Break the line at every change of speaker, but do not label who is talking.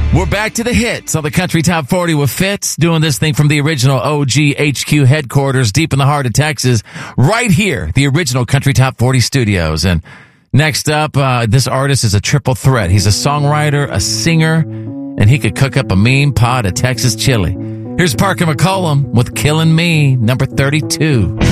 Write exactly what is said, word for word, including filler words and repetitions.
We're back to the hits on the Country Top forty with Fitz, doing this thing from the original O G H Q headquarters deep in the heart of Texas, right here, the original Country Top forty studios. And next up, uh, this artist is a triple threat. He's a songwriter, a singer, and he could cook up a mean pot of Texas chili. Here's Parker McCollum with Killing Me, number thirty-two.